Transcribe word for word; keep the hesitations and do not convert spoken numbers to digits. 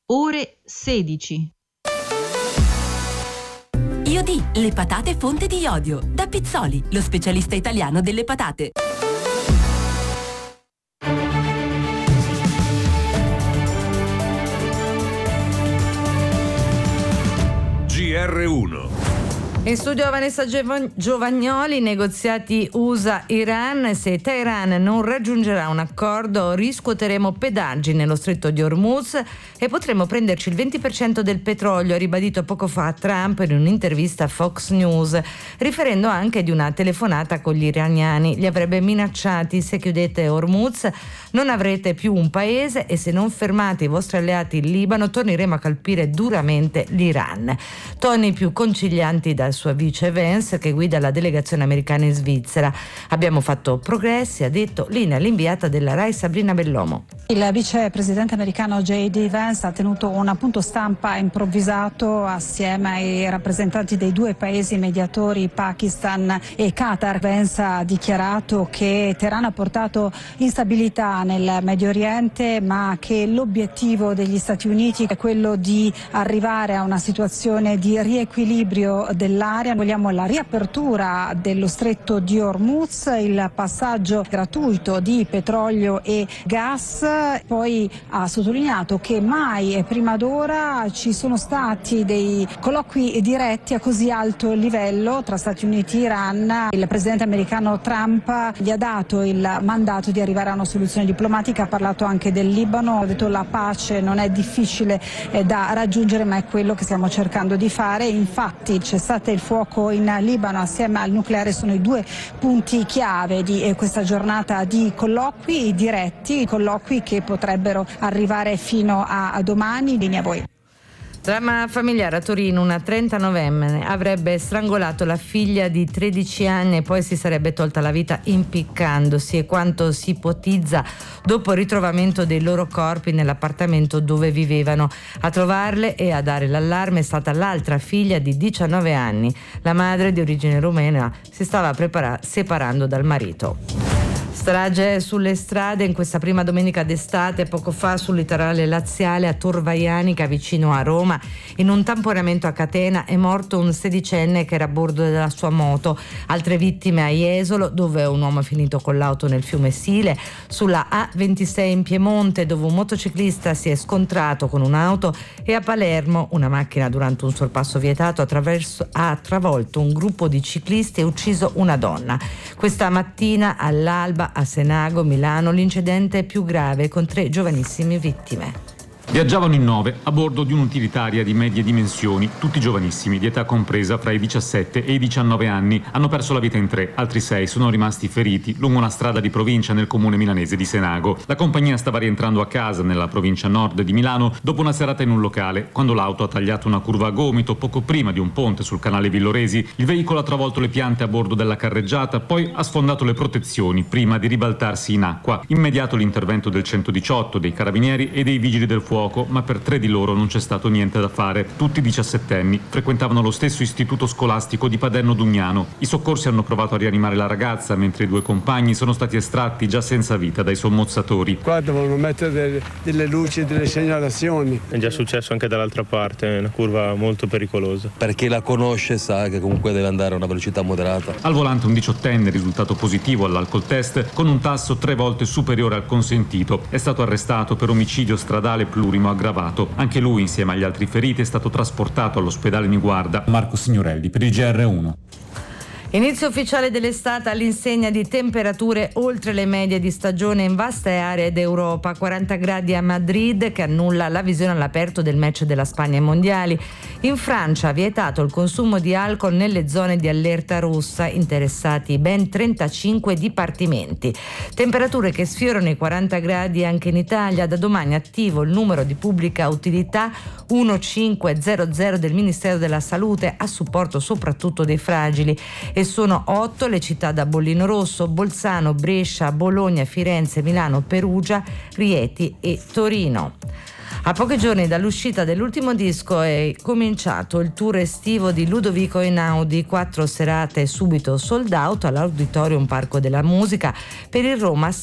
ore sedici. Iodi, le patate fonte di iodio. Da Pizzoli, lo specialista italiano delle patate. G R uno. In studio Vanessa Giovagnoli. Negoziati U S A-Iran. Se Teheran non raggiungerà un accordo, riscuoteremo pedaggi nello stretto di Hormuz e potremo prenderci il venti per cento del petrolio, ha ribadito poco fa Trump in un'intervista a Fox News, riferendo anche di una telefonata con gli iraniani. Li avrebbe minacciati: se chiudete Hormuz non avrete più un paese e se non fermate i vostri alleati in Libano torneremo a colpire duramente l'Iran. Toni più concilianti dal sua vice Vance, che guida la delegazione americana in Svizzera. Abbiamo fatto progressi, ha detto, linea l'inviata della Rai Sabrina Bellomo. Il vicepresidente americano J D Vance ha tenuto un appunto stampa improvvisato assieme ai rappresentanti dei due paesi mediatori, Pakistan e Qatar. Vance ha dichiarato che Teheran ha portato instabilità nel Medio Oriente, ma che l'obiettivo degli Stati Uniti è quello di arrivare a una situazione di riequilibrio dell'area. Vogliamo la riapertura dello stretto di Hormuz, il passaggio gratuito di petrolio e gas. Poi ha sottolineato che mai e prima d'ora ci sono stati dei colloqui diretti a così alto livello tra Stati Uniti e Iran. Il presidente americano Trump gli ha dato il mandato di arrivare a una soluzione diplomatica, ha parlato anche del Libano, ha detto la pace non è difficile da raggiungere, ma è quello che stiamo cercando di fare. Infatti il cessate il fuoco in Libano assieme al nucleare sono i due punti chiave di questa giornata di colloqui diretti, colloqui che potrebbero arrivare fino a domani. Linea a voi. Dramma familiare a Torino. Una trentanovenne avrebbe strangolato la figlia di tredici anni e poi si sarebbe tolta la vita impiccandosi, e quanto si ipotizza dopo il ritrovamento dei loro corpi nell'appartamento dove vivevano. A trovarle e a dare l'allarme è stata l'altra figlia di diciannove anni. La madre, di origine rumena, si stava prepara- separando dal marito. Strage sulle strade in questa prima domenica d'estate. Poco fa sul litorale laziale a Tor Vaianica, vicino a Roma, in un tamponamento a catena è morto un sedicenne che era a bordo della sua moto. Altre vittime a Jesolo, dove un uomo è finito con l'auto nel fiume Sile, sulla A ventisei in Piemonte, dove un motociclista si è scontrato con un'auto, e a Palermo una macchina durante un sorpasso vietato ha travolto un gruppo di ciclisti e ucciso una donna. Questa mattina all'alba a Senago, Milano, l'incidente più grave con tre giovanissime vittime. Viaggiavano in nove a bordo di un'utilitaria di medie dimensioni, tutti giovanissimi, di età compresa fra i diciassette e i diciannove anni. Hanno perso la vita in tre, altri sei sono rimasti feriti lungo una strada di provincia nel comune milanese di Senago. La compagnia stava rientrando a casa nella provincia nord di Milano dopo una serata in un locale, quando l'auto ha tagliato una curva a gomito poco prima di un ponte sul canale Villoresi. Il veicolo ha travolto le piante a bordo della carreggiata, poi ha sfondato le protezioni prima di ribaltarsi in acqua. Immediato l'intervento del centodiciotto, dei carabinieri e dei vigili del fuoco, ma per tre di loro non c'è stato niente da fare. Tutti diciassettenni, frequentavano lo stesso istituto scolastico di Paderno Dugnano. I soccorsi hanno provato a rianimare la ragazza, mentre i due compagni sono stati estratti già senza vita dai sommozzatori. Qua devono mettere delle, delle luci, delle segnalazioni. È già successo anche dall'altra parte, è una curva molto pericolosa. Per chi la conosce sa che comunque deve andare a una velocità moderata. Al volante un diciottenne risultato positivo all'alcol test con un tasso tre volte superiore al consentito. È stato arrestato per omicidio stradale plurimo aggravato. Anche lui, insieme agli altri feriti, è stato trasportato all'ospedale Niguarda. Marco Signorelli per il G R uno. Inizio ufficiale dell'estate all'insegna di temperature oltre le medie di stagione in vaste aree d'Europa. quaranta gradi a Madrid, che annulla la visione all'aperto del match della Spagna ai mondiali. In Francia vietato il consumo di alcol nelle zone di allerta rossa, interessati ben trentacinque dipartimenti. Temperature che sfiorano i quaranta gradi anche in Italia. Da domani attivo il numero di pubblica utilità millecinquecento del Ministero della Salute a supporto soprattutto dei fragili. E sono otto le città da bollino rosso: Bolzano, Brescia, Bologna, Firenze, Milano, Perugia, Rieti e Torino. A pochi giorni dall'uscita dell'ultimo disco è cominciato il tour estivo di Ludovico Einaudi, quattro serate subito sold out all'Auditorium Parco della Musica per il Roma